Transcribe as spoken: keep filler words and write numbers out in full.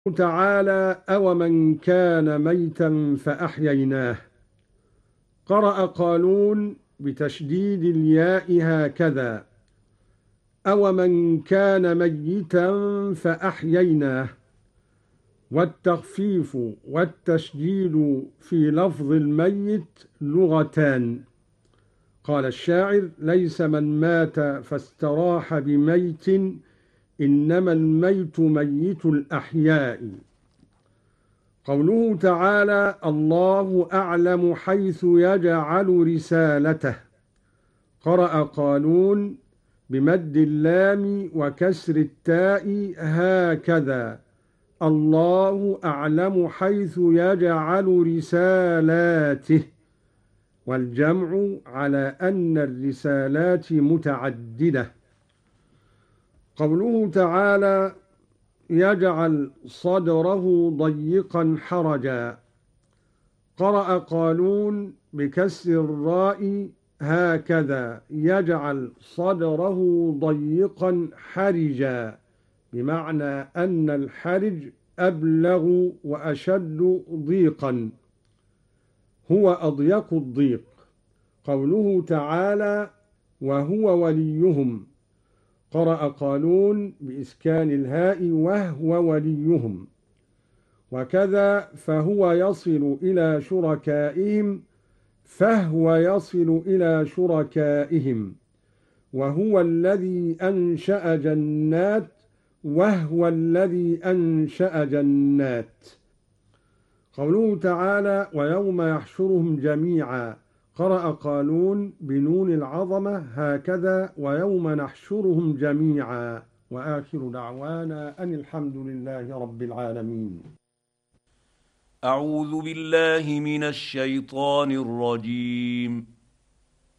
تعالى أومن كان ميتا فأحييناه. قرأ قالون بتشديد الياء هكذا: أومن كان ميتا فأحييناه، والتخفيف والتشديد في لفظ الميت لغتان. قال الشاعر: ليس من مات فاستراح بميت، إنما الميت ميت الأحياء. قوله تعالى: الله أعلم حيث يجعل رسالته. قرأ قالون بمد اللام وكسر التاء هكذا: الله أعلم حيث يجعل رسالاته، والجمع على أن الرسالات متعددة. قوله تعالى: يجعل صدره ضيقا حرجا. قرأ قالون بكسر الراء هكذا: يجعل صدره ضيقا حرجا، بمعنى أن الحرج أبلغ وأشد ضيقا، هو أضيق الضيق. قوله تعالى: وهو وليهم. قرأ قالون بإسكان الهاء وهو وليهم، وكذا فهو يصل إلى شركائهم، فهو يصل إلى شركائهم. وهو الذي أنشأ جنات، وهو الذي أنشأ جنات. قوله تعالى: ويوم يحشرهم جميعا. قرأ قالون بنون العظمة هكذا: ويوم نحشرهم جميعا. وآخر دعوانا أن الحمد لله رب العالمين. أعوذ بالله من الشيطان الرجيم.